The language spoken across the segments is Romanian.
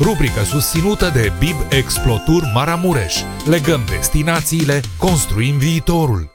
rubrică susținută de BIB Explotur Maramureș. Legăm destinațiile, construim viitorul.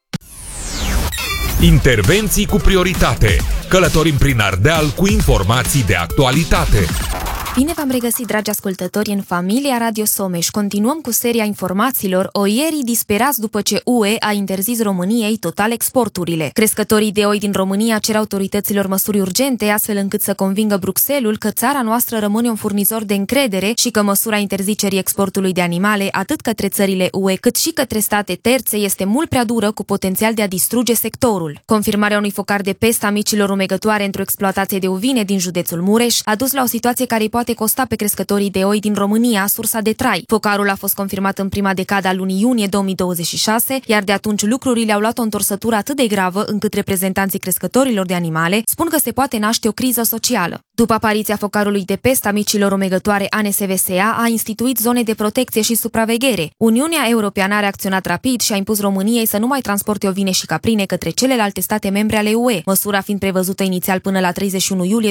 Intervenții cu prioritate. Călătorim prin Ardeal cu informații de actualitate. Bine v-am regăsit, dragi ascultători, în familia Radio Someș. Continuăm cu seria informațiilor oierii disperați după ce UE a interzis României total exporturile. Crescătorii de oi din România cer autorităților măsuri urgente, astfel încât să convingă Bruxelles că țara noastră rămâne un furnizor de încredere și că măsura interzicerii exportului de animale, atât către țările UE cât și către state terțe, este mult prea dură, cu potențial de a distruge sectorul. Confirmarea unui focar de pestă a micilor rumegătoare într-o exploatație de ovine din județul Mureș a dus la o situație care îi poate costa pe crescătorii de oi din România sursa de trai. Focarul a fost confirmat în prima decadă a lunii iunie 2026, iar de atunci lucrurile au luat o întorsătură atât de gravă încât reprezentanții crescătorilor de animale spun că se poate naște o criză socială. După apariția focarului de pestă a micilor rumegătoare, ANSVSA a instituit zone de protecție și supraveghere. Uniunea Europeană a reacționat rapid și a impus României să nu mai transporte ovine și caprine către celelalte state membre ale UE, măsura fiind prevăzută inițial până la 31 iulie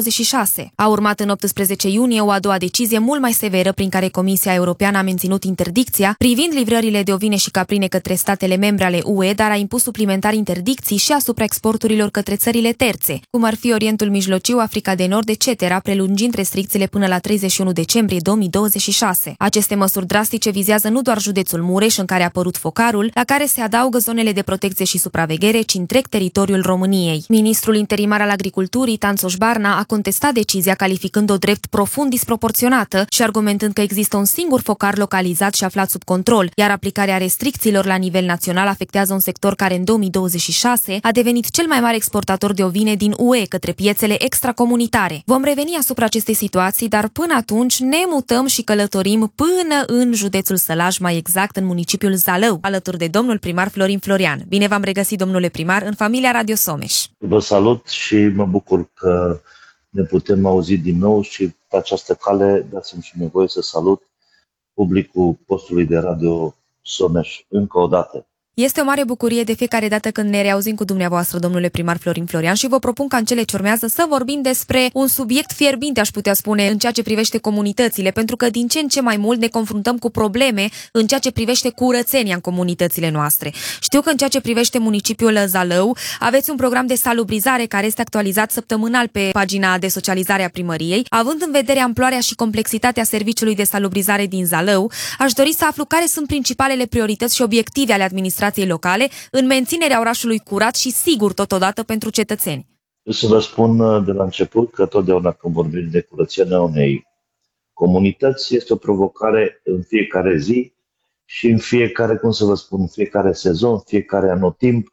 2026. A urmat în 18 iunie o a doua decizie mult mai severă, prin care Comisia Europeană a menținut interdicția privind livrările de ovine și caprine către statele membre ale UE, dar a impus suplimentar interdicții și asupra exporturilor către țările terțe, cum ar fi Orientul Mijlociu, Africa de Nord, etc., prelungind restricțiile până la 31 decembrie 2026. Aceste măsuri drastice vizează nu doar județul Mureș, în care a apărut focarul, la care se adaugă zonele de protecție și supraveghere, ci întreg teritoriul României. Ministrul interimar al Agriculturii, Tanțoș Barna, a contestat decizia, calificând-o drept profund disproporționată și argumentând că există un singur focar localizat și aflat sub control, iar aplicarea restricțiilor la nivel național afectează un sector care în 2026 a devenit cel mai mare exportator de ovine din UE către piețele extracomunitare. Vom reveni asupra acestei situații, dar până atunci ne mutăm și călătorim până în județul Sălaj, mai exact în municipiul Zalău, alături de domnul primar Florin Florian. Bine v-am regăsit, domnule primar, în familia Radio Someș. Vă salut și mă bucur că ne putem auzi din nou și pe această cale dați-mi și nevoie să salut publicul postului de Radio Someș încă o dată. Este o mare bucurie de fiecare dată când ne reauzim cu dumneavoastră, domnule primar Florin Florian, și vă propun ca în cele ce urmează să vorbim despre un subiect fierbinte, aș putea spune, în ceea ce privește comunitățile, pentru că din ce în ce mai mult ne confruntăm cu probleme în ceea ce privește curățenia în comunitățile noastre. Știu că în ceea ce privește municipiul Zalău aveți un program de salubrizare care este actualizat săptămânal pe pagina de socializare a primăriei. Având în vedere amploarea și complexitatea serviciului de salubrizare din Zalău, aș dori să aflu care sunt principalele priorități și obiective ale administrației locale în menținerea orașului curat și sigur totodată pentru cetățeni. Să vă spun de la început că totdeauna când vorbim de curățenia unei comunități este o provocare în fiecare zi și în fiecare, în fiecare sezon, fiecare anotimp.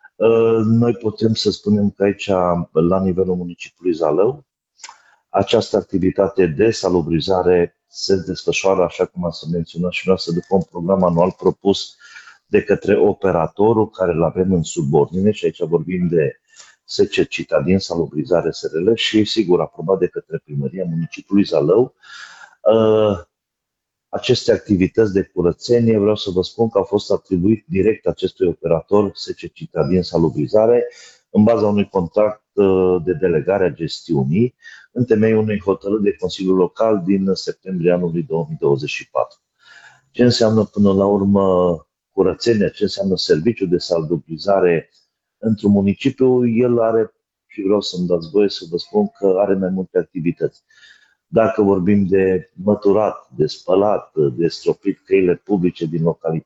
Noi putem să spunem că aici, la nivelul municipiului Zalău, această activitate de salubrizare se desfășoară, așa cum ați menționat și noastră, după un program anual propus de către operatorul care îl avem în subordine, și aici vorbim de SC Citadin Salubrizare SRL și, sigur, aprobat de către Primăria Municipiului Zalău. Aceste activități de curățenie, vreau să vă spun că au fost atribuite direct acestui operator SC Citadin Salubrizare în baza unui contract de delegare a gestiunii în temeiul unei hotărâri de Consiliul Local din septembrie anului 2024. Ce înseamnă până la urmă curățenia, ce înseamnă serviciul de salubrizare într-un municipiu? El are, și vreau să-mi dați voie să vă spun că are mai multe activități. Dacă vorbim de măturat, de spălat, de stropit căile publice din localitate,